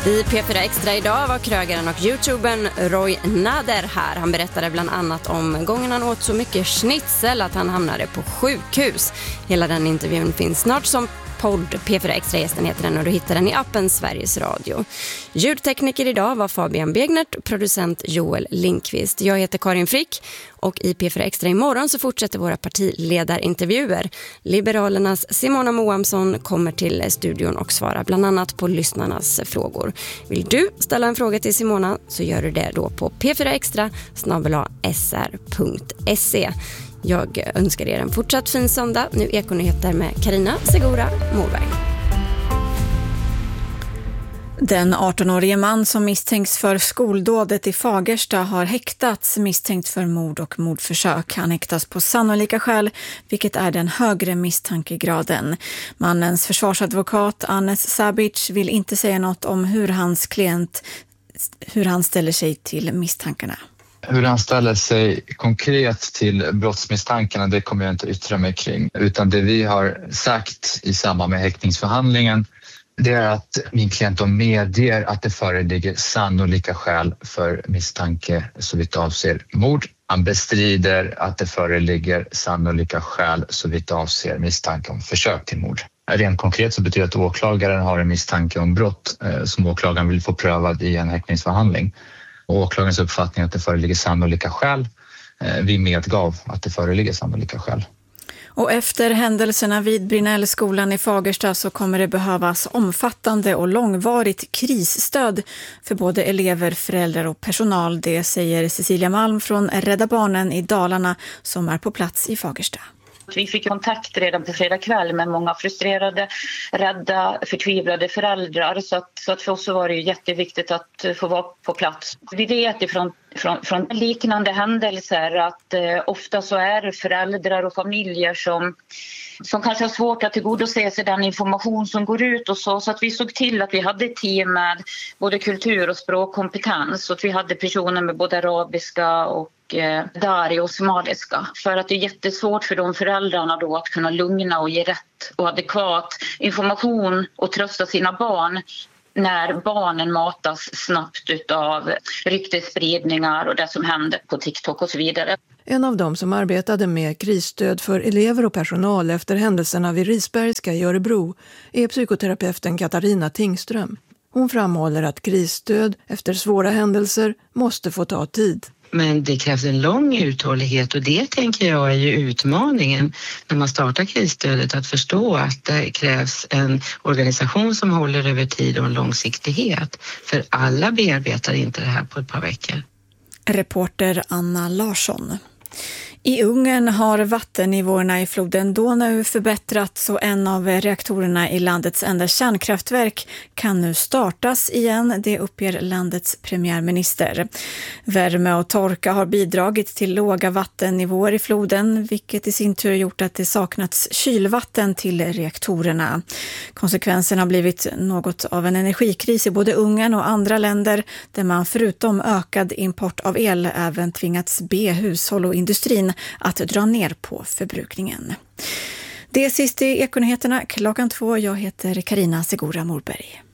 I P4 Extra idag var krögaren och youtubern Roy Nader här. Han berättade bland annat om gången han åt så mycket schnitzel att han hamnade på sjukhus. Hela den intervjun finns snart som podd. P4 Extra-gästen heter den och du hittar den i appen Sveriges Radio. Ljudtekniker idag var Fabian Begnert, producent Joel Lindqvist. Jag heter Karin Frick och i P4 Extra imorgon så fortsätter våra partiledarintervjuer. Liberalernas Simona Moamsson kommer till studion och svarar bland annat på lyssnarnas frågor. Vill du ställa en fråga till Simona så gör du det då på p4extra@sr.se. Jag önskar er en fortsatt fin söndag. Nu Ekonyheter med Carina Segura Morberg. Den 18-årige man som misstänks för skoldådet i Fagersta har häktats misstänkt för mord och mordförsök. Han häktas på sannolika skäl, vilket är den högre misstankegraden. Mannens försvarsadvokat Anes Sabic vill inte säga något om hur han ställer sig till misstankarna. Hur han ställer sig konkret till brottsmisstankarna, det kommer jag inte yttra mig kring. Utan det vi har sagt i samband med häktningsförhandlingen, det är att min klient då medger att det föreligger sannolika skäl för misstanke så vitt avser mord. Han bestrider att det föreligger sannolika skäl så vitt avser misstanke om försök till mord. Rent konkret så betyder det att åklagaren har en misstanke om brott som åklagaren vill få prövad i en häktningsförhandling. Och åklagarens uppfattning att det föreligger sannolika skäl. Vi medgav att det föreligger sannolika skäl. Och efter händelserna vid Brinellskolan i Fagersta så kommer det behövas omfattande och långvarigt krisstöd för både elever, föräldrar och personal. Det säger Cecilia Malm från Rädda Barnen i Dalarna som är på plats i Fagersta. Vi fick kontakt redan på fredag kväll med många frustrerade, rädda, förtvivlade föräldrar. Så att för oss var det ju jätteviktigt att få vara på plats. Vi vet från liknande händelser att ofta så är det föräldrar och familjer som kanske har svårt att tillgodose sig den information som går ut och så att vi såg till att vi hade ett team med både kultur- och språkkompetens och att vi hade personer med både arabiska och dari och somaliska. För att det är jättesvårt för de föräldrarna då att kunna lugna och ge rätt och adekvat information och trösta sina barn när barnen matas snabbt av ryktesspridningar och det som händer på TikTok och så vidare. En av dem som arbetade med krisstöd för elever och personal efter händelserna vid Risbergska i Örebro är psykoterapeuten Katarina Tingström. Hon framhåller att krisstöd efter svåra händelser måste få ta tid. Men det krävs en lång uthållighet och det tänker jag är ju utmaningen när man startar krisstödet, att förstå att det krävs en organisation som håller över tid och en långsiktighet. För alla bearbetar inte det här på ett par veckor. Reporter Anna Larsson. I Ungern har vattennivåerna i floden Donau förbättrats och en av reaktorerna i landets enda kärnkraftverk kan nu startas igen, det uppger landets premiärminister. Värme och torka har bidragit till låga vattennivåer i floden, vilket i sin tur gjort att det saknats kylvatten till reaktorerna. Konsekvensen har blivit något av en energikris i både Ungern och andra länder där man förutom ökad import av el även tvingats be hushåll och industrin att dra ner på förbrukningen. Det är sist i Ekonyheterna klockan 2. Jag heter Carina Segura Morberg.